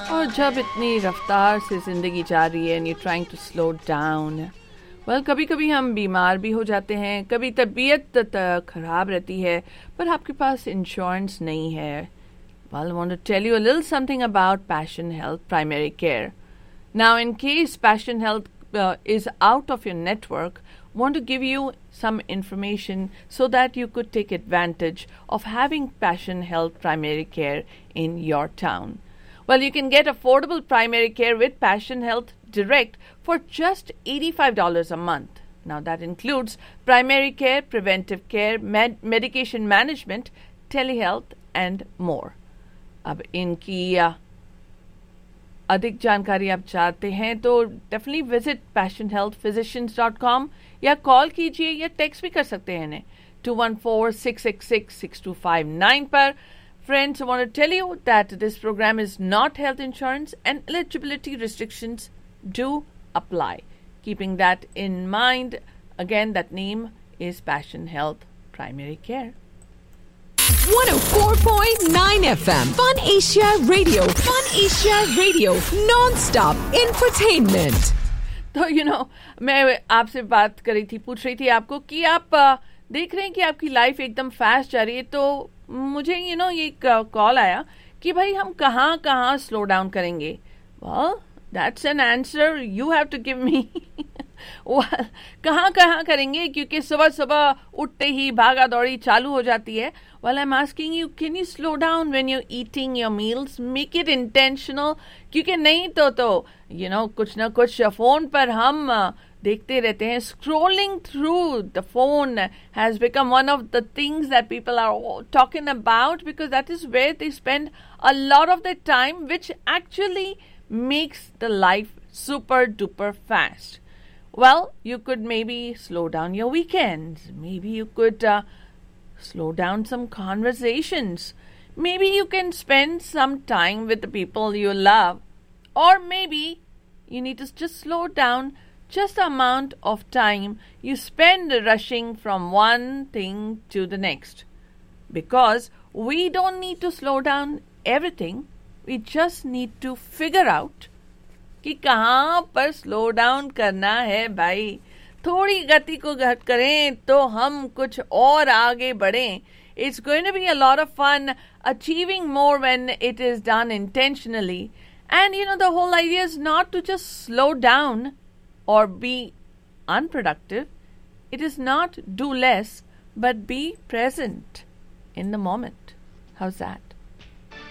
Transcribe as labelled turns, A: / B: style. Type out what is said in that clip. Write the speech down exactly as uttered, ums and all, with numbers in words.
A: और जब इतनी रफ्तार से ज़िंदगी जा रही है and you're trying to slow down, well, कभी कभी हम बीमार भी हो जाते हैं, कभी तबीयत ख़राब रहती है पर आपके पास इंश्योरेंस नहीं है. Well, I want to tell you a little something about Passion Health Primary Care. Now, in case Passion Health uh, is out of your network, want to give you some information so that you could take advantage of having Passion Health Primary Care in your town. Well, you can get affordable primary care with Passion Health Direct for just eighty-five dollars a month. Now, that includes primary care, preventive care, med- medication management, telehealth, and more. अब इनकी अधिक जानकारी आप चाहते हैं तो definitely visit passion health physicians dot com या call कीजिए या टेक्स्ट भी कर सकते हैं इन्हें to one four six six six six to five nine पर. Friends, I want to tell you that this program is not health insurance and eligibility restrictions do apply. Keeping that in mind, again, that name is Passion Health Primary Care.
B: one oh four point nine F M Fun Asia Radio. Fun Asia Radio. Non-stop entertainment.
A: तो you know, मैं आपसे बात कर रही थी, पूछ रही थी आपको कि आप uh, देख रहे हैं कि आपकी लाइफ एकदम फास्ट जा रही है, तो मुझे यू नो ये कॉल आया कि भाई हम कहाँ कहाँ स्लो डाउन करेंगे. Well, that's an answer you have to give me. कहाँ कहाँ करेंगे, क्योंकि सुबह सुबह उठते ही भागा दौड़ी चालू हो जाती है. Well, I am asking you, can you slow down when you eating your meals? Make it intentional, क्योंकि नहीं तो तो यू नो कुछ ना कुछ फोन पर हम देखते रहते हैं. Scrolling through the phone has become one of the things that people are talking about because that is where they spend a lot of the time, which actually makes the life super duper fast. Well, you could maybe slow down your weekends. Maybe you could uh, slow down some conversations. Maybe you can spend some time with the people you love. Or maybe you need to just slow down just the amount of time you spend rushing from one thing to the next. Because we don't need to slow down everything. We just need to figure out कि कहाँ पर slow down करना है भाई. थोड़ी गति को घट करें तो हम कुछ और आगे बढ़ें. It's going to be a lot of fun achieving more when it is done intentionally. And you know, the whole idea is not to just slow down or be unproductive. It is not do less, but be present in the moment. How's that?